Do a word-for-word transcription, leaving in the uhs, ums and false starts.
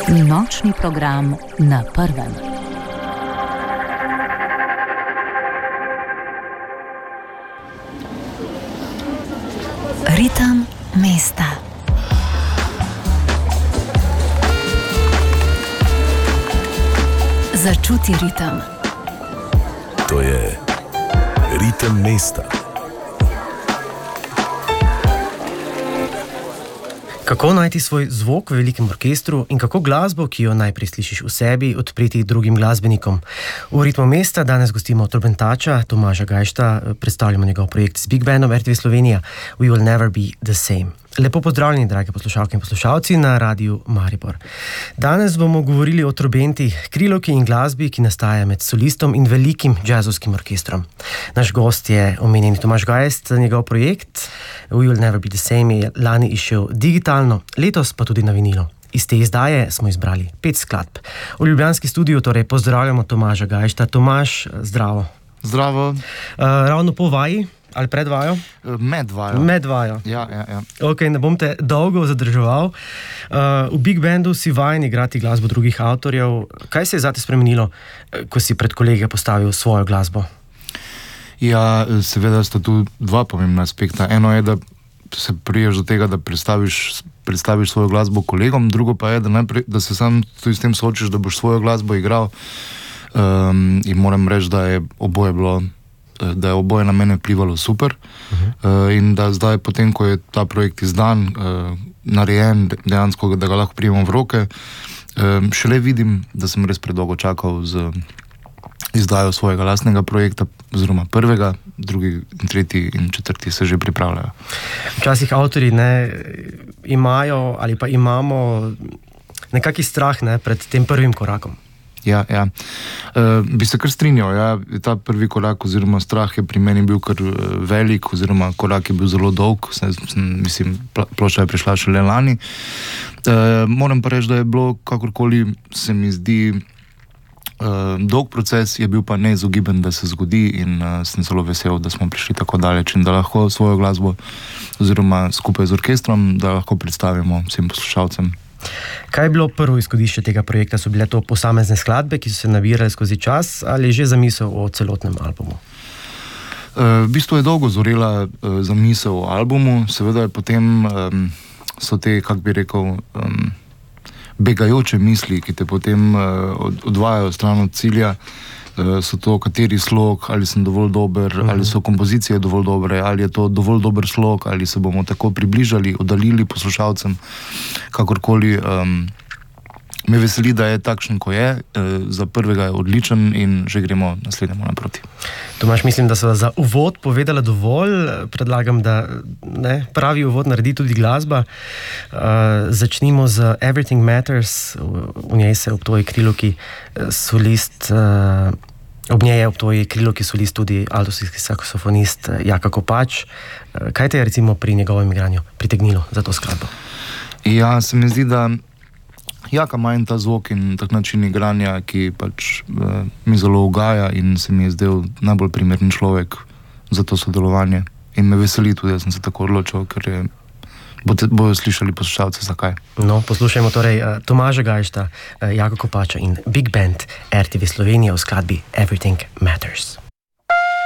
Nočni program na prvem. Ritem mesta. Začuti ritem. To je ritem mesta. Kako najti svoj zvok v velikem orkestru in kako glasbo, ki jo najprej slišiš v sebi, odpreti drugim glasbenikom. V ritmu mesta danes gostimo trobentača Tomaža Gajšta, predstavljamo njegov projekt z Big Bandom R T V Slovenija We Will Never Be The Same. Lepo pozdravljeni, drage poslušalke in poslušalci na Radiu Maribor. Danes bomo govorili o trobenti, krilovki in glasbi, ki nastaja med solistom in velikim džazovskim orkestrom. Naš gost je omenjeni Tomaž Gajšt, njegov projekt We Will Never Be The Same je lani išel digitalno, letos pa tudi na vinilo. Iz te izdaje smo izbrali pet skladb. V ljubljanski studiu torej pozdravljamo Tomaža Gajšta. Tomaž, zdravo. Zdravo. Uh, ravno po vaji ali pred vajo? Med vajo. Med vajo. Ja, ja, ja. Ok, ne bom te dolgo zadrževal. Uh, v Big Bandu si vajen igrati glasbo drugih avtorjev. Kaj se je zate spremenilo, ko si pred kolege postavil svojo glasbo? Ja, seveda sta tu dva pomembna aspekta. Eno je, da se priješ do tega, da predstaviš, predstaviš svojo glasbo kolegom, drugo pa je, da, najprej, da se sam tudi s tem soočiš, da boš svojo glasbo igral. Um, in moram reči, da je oboje bilo, da je oboje na mene vplivalo super. Uh-huh. Uh, in da zdaj, potem, ko je ta projekt izdan, uh, narejen, dejansko, da ga lahko prijemam v roke, um, šele vidim, da sem res predolgo čakal z izdajo svojega lastnega projekta, oziroma prvega, drugi, tretji in četrti se že pripravljajo. Včasih avtorji ne imajo ali pa imamo nekakšen strah ne, pred tem prvim korakom. Ja, ja. Uh, bi se kar strinjal, ja. Ta prvi korak oziroma strah je pri meni bil kar velik, oziroma korak je bil zelo dolg, sem, sem, mislim, plošča je prišla šele lani. Uh, moram pa reči, da je bilo, kakorkoli se mi zdi, uh, dolg proces, je bil pa neizogiben, da se zgodi in uh, sem zelo vesel, da smo prišli tako daleč in da lahko svojo glasbo oziroma skupaj z orkestrom, da lahko predstavimo vsem poslušalcem. Kaj je bilo prvo izhodišče tega projekta? So bile to posamezne skladbe, ki so se nabirale skozi čas, ali že zamisel o celotnem albumu? Uh, v bistvu je dolgo zorela uh, zamisel o albumu, seveda je potem um, so te, kak bi rekel, um, begajoče misli, ki te potem uh, od, odvajajo stran od cilja. Uh, so to kateri slog, ali sem dovolj dober, uh-huh. ali so kompozicije dovolj dobre, ali je to dovolj dober slog, ali se bomo tako približali, oddaljili poslušalcem, kakorkoli. Um, me veseli, da je takšen, ko je, uh, za prvega je odličen in že gremo naslednjemu naproti. Tomaž, mislim, da so za uvod povedala dovolj. Predlagam, da ne, pravi uvod naredi tudi glasba. Uh, začnimo z Everything Matters. V, v njej se ob tvoji krilovki solist, uh, ob njej je ob tvoji krilovki solist tudi altovski saksofonist Jaka Kopač. Uh, kaj te je recimo pri njegovem igranju pritegnilo za to skladbo? Ja, se mi zdi, da Jaka ima in ta zvok in tak način igranja, ki pač uh, mi zelo ugaja in se mi je zdel najbolj primeren človek za to sodelovanje. In me veseli tudi, da sem se tako odločil, ker je, bodo, bodo slišali poslušalce zakaj. No, poslušajmo torej uh, Tomaža Gajšta, uh, Jaka Kopača in Big Band R T V Slovenija v skladbi Everything Matters.